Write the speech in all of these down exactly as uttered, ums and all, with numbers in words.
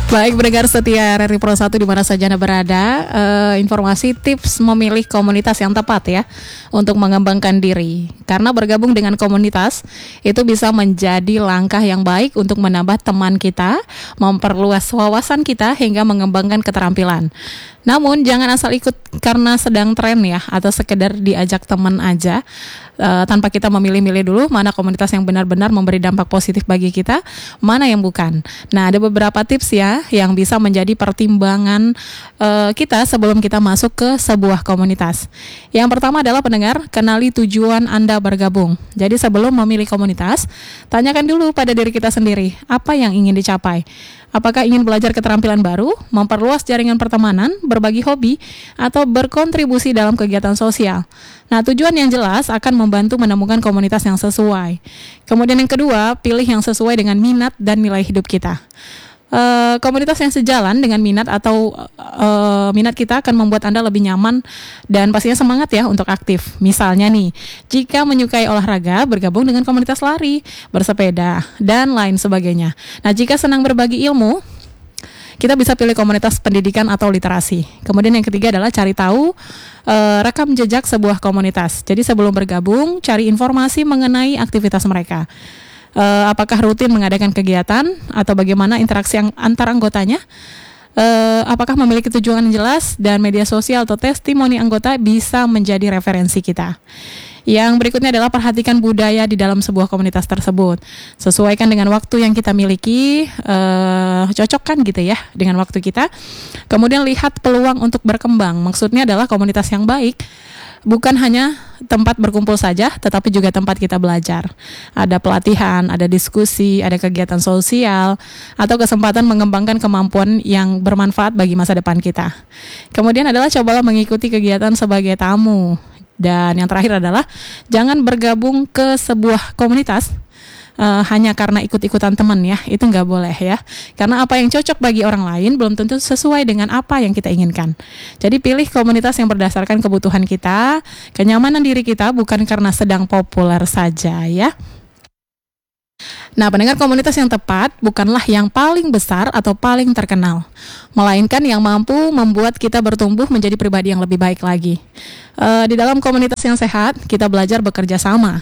Baik pendengar setia R R I Pro satu di mana saja Anda berada, uh, informasi tips memilih komunitas yang tepat ya untuk mengembangkan diri. Karena bergabung dengan komunitas itu bisa menjadi langkah yang baik untuk menambah teman kita, memperluas wawasan kita hingga mengembangkan keterampilan. Namun jangan asal ikut karena sedang tren ya, atau sekedar diajak teman aja uh, tanpa kita memilih-milih dulu mana komunitas yang benar-benar memberi dampak positif bagi kita, mana yang bukan. Nah, ada beberapa tips ya yang bisa menjadi pertimbangan uh, kita sebelum kita masuk ke sebuah komunitas. Yang pertama adalah pendengar, kenali tujuan Anda bergabung. Jadi sebelum memilih komunitas, tanyakan dulu pada diri kita sendiri, apa yang ingin dicapai. Apakah ingin belajar keterampilan baru, memperluas jaringan pertemanan, berbagi hobi, atau berkontribusi dalam kegiatan sosial. Nah, tujuan yang jelas akan membantu menemukan komunitas yang sesuai. Kemudian yang kedua, pilih yang sesuai dengan minat dan nilai hidup kita. Uh, komunitas yang sejalan dengan minat atau uh, minat kita akan membuat Anda lebih nyaman dan pastinya semangat ya untuk aktif. Misalnya nih, jika menyukai olahraga, bergabung dengan komunitas lari, bersepeda, dan lain sebagainya. Nah, jika senang berbagi ilmu, kita bisa pilih komunitas pendidikan atau literasi. Kemudian yang ketiga adalah cari tahu uh, rekam jejak sebuah komunitas. Jadi sebelum bergabung, cari informasi mengenai aktivitas mereka. Uh, apakah rutin mengadakan kegiatan atau bagaimana interaksi yang antar anggotanya, uh, apakah memiliki tujuan yang jelas, dan media sosial atau testimoni anggota bisa menjadi referensi kita. Yang berikutnya adalah perhatikan budaya di dalam sebuah komunitas tersebut. Sesuaikan dengan waktu yang kita miliki, uh, cocokkan gitu ya dengan waktu kita. Kemudian lihat peluang untuk berkembang. Maksudnya adalah komunitas yang baik bukan hanya tempat berkumpul saja, tetapi juga tempat kita belajar. Ada pelatihan, ada diskusi, ada kegiatan sosial, atau kesempatan mengembangkan kemampuan yang bermanfaat bagi masa depan kita. Kemudian adalah cobalah mengikuti kegiatan sebagai tamu. Dan yang terakhir adalah jangan bergabung ke sebuah komunitas Uh, hanya karena ikut-ikutan teman ya, itu nggak boleh ya. Karena apa yang cocok bagi orang lain belum tentu sesuai dengan apa yang kita inginkan. Jadi pilih komunitas yang berdasarkan kebutuhan kita, kenyamanan diri kita, bukan karena sedang populer saja ya. Nah, pendengar, komunitas yang tepat bukanlah yang paling besar atau paling terkenal, melainkan yang mampu membuat kita bertumbuh menjadi pribadi yang lebih baik lagi. Uh, di dalam komunitas yang sehat, kita belajar bekerja sama,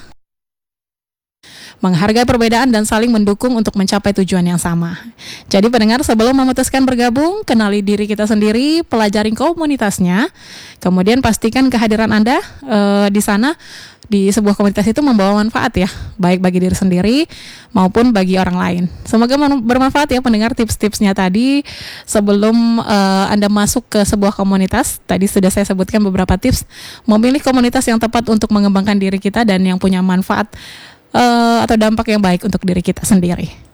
menghargai perbedaan, dan saling mendukung untuk mencapai tujuan yang sama. Jadi pendengar, sebelum memutuskan bergabung, kenali diri kita sendiri, pelajari komunitasnya, kemudian pastikan kehadiran Anda uh, di sana, di sebuah komunitas itu membawa manfaat ya, baik bagi diri sendiri maupun bagi orang lain. Semoga bermanfaat ya pendengar tips-tipsnya tadi sebelum uh, Anda masuk ke sebuah komunitas. Tadi sudah saya sebutkan beberapa tips memilih komunitas yang tepat untuk mengembangkan diri kita dan yang punya manfaat Uh, atau dampak yang baik untuk diri kita sendiri.